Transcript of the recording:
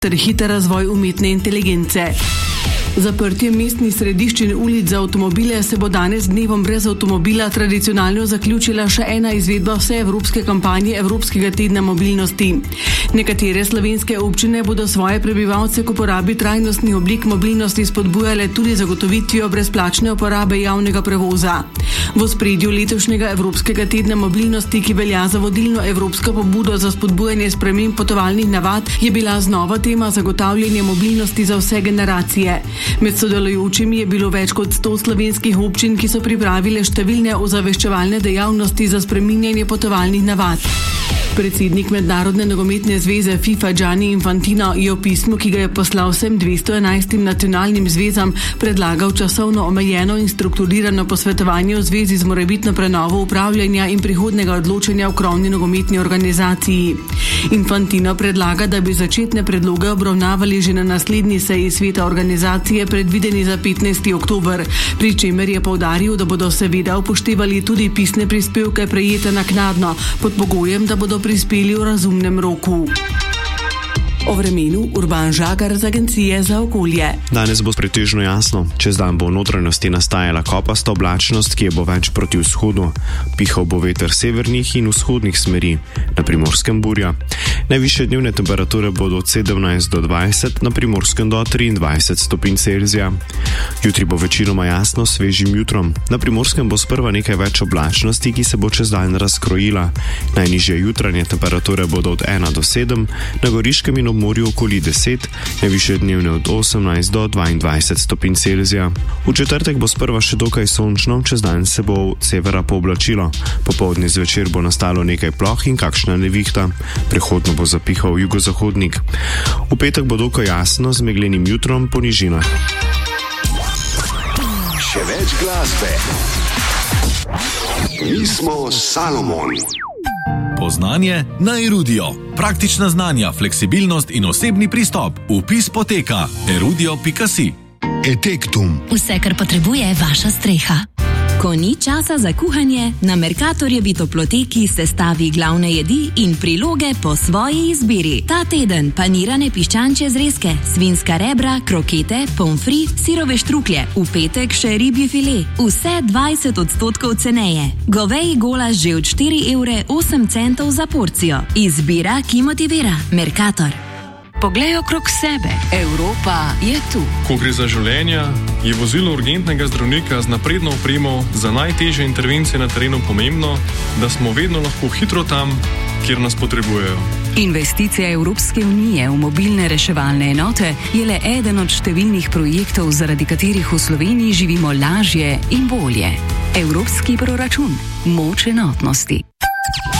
ter hiter razvoj umetne inteligence. Zaprtje mestnih središč in ulic za avtomobile se bo danes dnevom brez avtomobila tradicionalno zaključila še ena izvedba vseevropske kampanje Evropskega tedna mobilnosti. Nekatere slovenske občine bodo svoje prebivalce k uporabi trajnostnih oblik mobilnosti spodbujale tudi zagotovitvijo brezplačne uporabe javnega prevoza. V ospredju letošnjega Evropskega tedna mobilnosti, ki velja za vodilno evropsko pobudo za spodbujanje sprememb potovalnih navad, je bila znova tema zagotavljanja mobilnosti za vse generacije. Med sodelujočimi je bilo več kot 100 slovenskih občin, ki so pripravile številne ozaveščevalne dejavnosti za spreminjanje potovalnih navad. Predsednik Mednarodne nogometne zveze FIFA Gianni Infantino je v pismu, ki ga je poslal vsem 211 nacionalnim zvezam, predlagal časovno omejeno in strukturirano posvetovanje v zvezi z morebitno prenovo upravljanja in prihodnega odločanja v krovni nogometni organizaciji. Infantino predlaga, da bi začetne predloge obravnavali že na naslednji seji sveta organizacije, predvideni za 15. oktober, pri čemer je poudaril, da bodo seveda upoštevali tudi pisne prispevke prejete naknadno, pod pogojem, da bodo prispeli v razumnem roku. O vremenu Urban Žagar z Agencije za okolje. Danes bo pretežno jasno. Čez dan bo v notranjosti nastajala kopasta oblačnost, ki je bo več proti vzhodu. Pihal bo veter severnih in vzhodnih smeri, na Primorskem burja. Najvišje dnevne temperature bodo od 17 do 20, na Primorskem do 23 stopinj Celzija. Jutri bo večinoma jasno s svežim jutrom. Na Primorskem bo sprva nekaj več oblačnosti, ki se bo čez dan razkrojila. Najnižje jutranje temperature bodo od 1 do 7, na Goriškem in ob morju okoli 10, najvišje dnevne od 18 do 22 stopinj Celzija. V četrtek bo sprva še dokaj sončno, čez dan se bo od severa pooblačilo. Popoldne zvečer bo nastalo nekaj ploh in kakšna nevihta. Prehodno bo zapihal jugozahodnik. V petek bo dokaj jasno z meglenim jutrom po nižinah. Še več glasbe. Mi smo Salomon. Poznanje na Erudio. Praktična znanja, fleksibilnost in osebni pristop. Vpis poteka erudio.si. Etektum. Vse, kar potrebuje vaša streha. Ko ni časa za kuhanje, na Mercatorjevi toploteki sestavi glavne jedi in priloge po svoji izbiri. Ta teden panirane piščančje zrezke, svinjska rebra, krokete, pomfri, sirove štruklje, v petek še ribji file. Vse 20% ceneje. Goveji golaž že od 4,08 € za porcijo. Izbira, ki motivira. Mercator. Poglej okrog sebe. Evropa je tu. Ko gre za življenja, je vozilo urgentnega zdravnika z napredno opremo za najtežje intervencije na terenu pomembno, da smo vedno lahko hitro tam, kjer nas potrebujejo. Investicija Evropske unije v mobilne reševalne enote je le eden od številnih projektov, zaradi katerih v Sloveniji živimo lažje in bolje. Evropski proračun. Moč enotnosti.